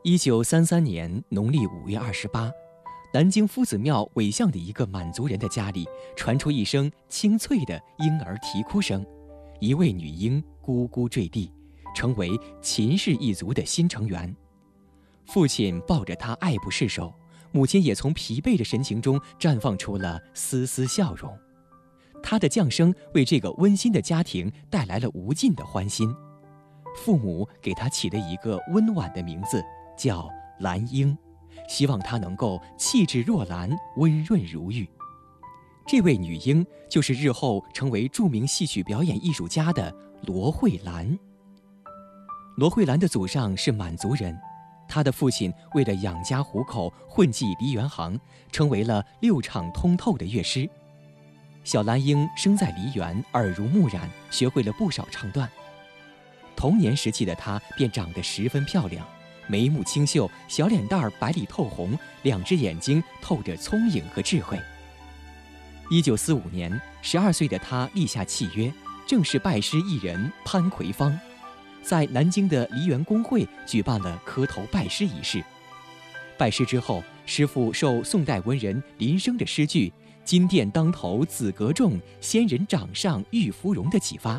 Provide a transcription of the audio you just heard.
1933年农历5月28，南京夫子庙尾巷的一个满族人的家里传出一声清脆的婴儿啼哭声，一位女婴咕咕坠地，成为秦氏一族的新成员。父亲抱着她爱不释手，母亲也从疲惫的神情中绽放出了丝丝笑容。她的降生为这个温馨的家庭带来了无尽的欢欣。父母给她起了一个温婉的名字，叫兰英，希望她能够气质若兰，温润如玉。这位女婴就是日后成为著名戏曲表演艺术家的罗慧兰。罗慧兰的祖上是满族人，她的父亲为了养家糊口，混迹梨园行，成为了6场通透的乐师。小兰英生在梨园，耳濡目染，学会了不少唱段。童年时期的她便长得十分漂亮，眉目清秀，小脸蛋儿白里透红，2只眼睛透着聪颖和智慧。1945年，12岁的她立下契约，正式拜师艺人潘奎芳，在南京的梨园公会举办了磕头拜师仪式。拜师之后，师傅受宋代文人林升的诗句“金殿当头紫阁重，仙人掌上玉芙蓉”的启发，